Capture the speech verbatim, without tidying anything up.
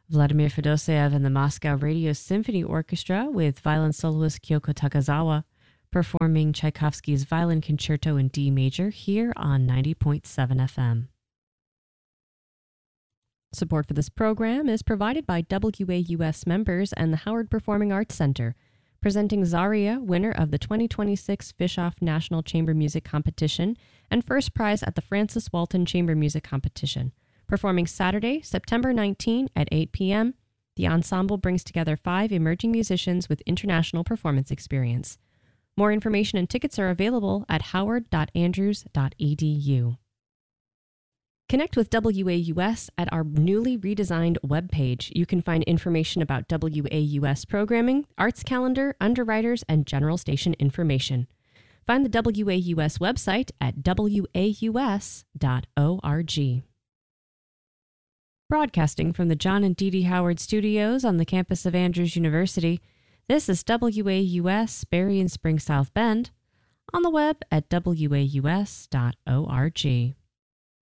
Vladimir Fedoseev and the Moscow Radio Symphony Orchestra with violin soloist Kyoko Takazawa performing Tchaikovsky's Violin Concerto in D major here on ninety point seven F M. Support for this program is provided by W A U S members and the Howard Performing Arts Center, presenting Zaria, winner of the twenty twenty-six Bischoff National Chamber Music Competition and first prize at the Francis Walton Chamber Music Competition. Performing Saturday, September nineteenth at eight p.m., the ensemble brings together five emerging musicians with international performance experience. More information and tickets are available at howard dot andrews dot e d u. Connect with W A U S at our newly redesigned webpage. You can find information about W A U S programming, arts calendar, underwriters, and general station information. Find the W A U S website at w a u s dot org. Broadcasting from the John and Dee Dee Howard Studios on the campus of Andrews University, this is W A U S Berry and Spring South Bend, on the web at w a u s dot org.